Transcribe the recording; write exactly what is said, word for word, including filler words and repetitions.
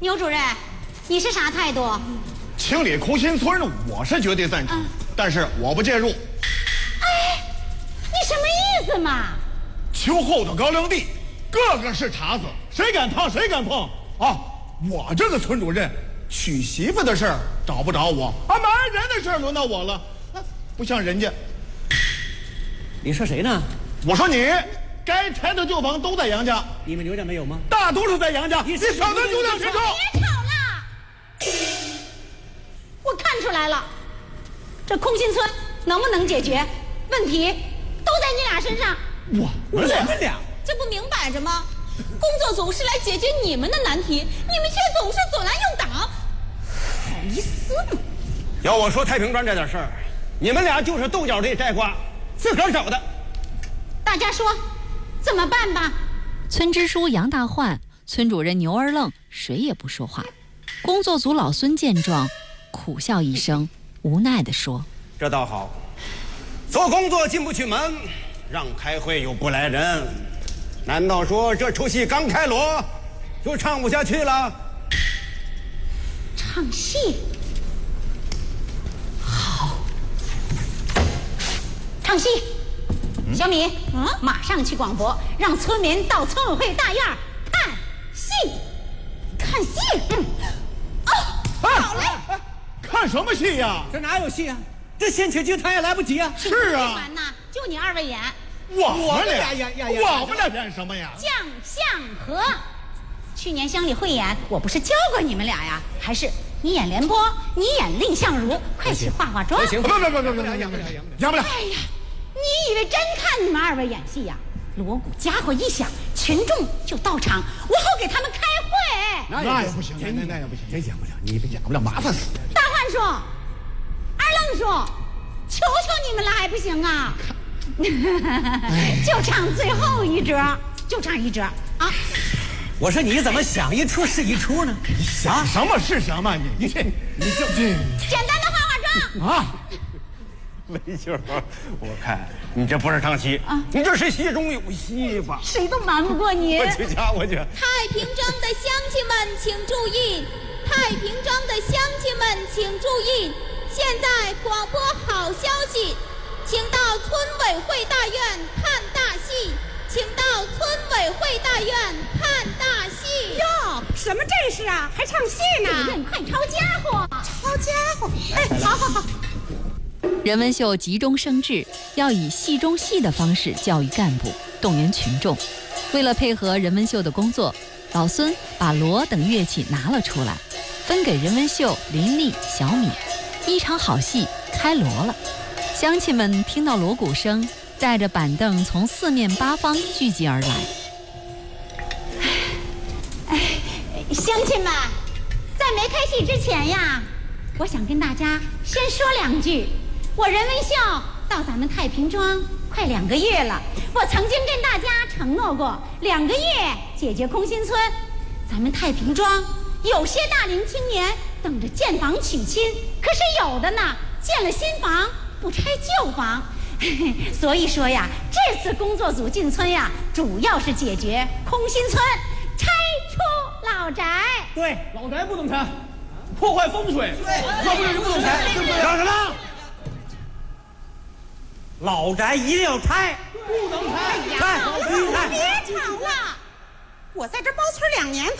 牛主任，你是啥态度？ 清理空心村，我是绝对赞成，嗯、但是我不介入。 哎，你什么意思嘛？ 秋后的高粱地，个个是茬子，谁敢趟谁敢碰啊！我这个村主任，娶媳妇的事儿找不着我，啊，埋人的事儿轮到我了，啊，不像人家。 你说谁呢？ 我说你，该拆的旧房都在杨家， 你们牛家没有吗？ 大多数在杨家，你少得牛家去吵。 别吵了！我看出来了，这空心村能不能解决问题，都在你俩身上。 我们俩， 我们俩， 这不明摆着吗？工作组是来解决你们的难题，你们却总是左拦右挡，好意思吗？ 要我说太平庄这点事儿，你们俩就是豆角地摘瓜，自个儿找的。 大家说怎么办吧？ 村支书杨大焕、村主任牛二愣谁也不说话。工作组老孙见状，苦笑一声，无奈地说：“ 这倒好，做工作进不去门，让开会又不来人，难道说这出戏刚开锣就唱不下去了？” 唱戏好，唱戏。小米，嗯，马上去广播，让村民到村委会大院看戏。 看戏？ 嗯。 哦，好嘞。 看什么戏呀？ 这哪有戏啊？这先请剧团也来不及啊。 是啊。 完呐，就你二位演。 我们俩演演我们俩演什么呀？ 将相和。去年乡里汇演，我不是教过你们俩呀？还是你演廉颇，你演蔺相如，快去化化妆。 行， 不不不不不，演不了，演不了。 哎呀，你以为真看你们二位演戏呀？锣鼓家伙一响，群众就到场，我好给他们开会。 那也不行，那那那也不行，真演不了，你演不了，麻烦死了。 大焕叔，二愣叔，求求你们了还不行啊？就唱最后一折，就唱一折啊！ 我说你怎么想一出是一出呢？ 你想什么是什么？你你这你就这简单的化化妆啊！ 维秀，我看你这不是唱戏啊，你这是戏中有戏吧？ 谁都瞒不过你。 我去家，我去。 太平庄的乡亲们请注意，太平庄的乡亲们请注意，现在广播好消息，请到村委会大院看大戏，请到村委会大院看大戏。 哟，什么阵势啊？还唱戏呢？主任，快抄家伙！抄家伙！哎，好好好。 人文秀急中生智，要以戏中戏的方式教育干部，动员群众。为了配合人文秀的工作，老孙把锣等乐器拿了出来，分给人文秀、林丽、小米。一场好戏开锣了，乡亲们听到锣鼓声，带着板凳从四面八方聚集而来。 哎，乡亲们，在没开戏之前呀，我想跟大家先说两句。我人文秀到咱们太平庄快两个月了，我曾经跟大家承诺过，两个月解决空心村。咱们太平庄有些大龄青年等着建房娶亲，可是有的呢，建了新房不拆旧房。所以说呀，这次工作组进村呀，主要是解决空心村，拆出老宅。 对，老宅不能拆，破坏风水。对，要不然就不能拆，对不对？嚷什么？老宅一定要拆，不能拆，拆，必须拆。 别吵了！我在这包村两年，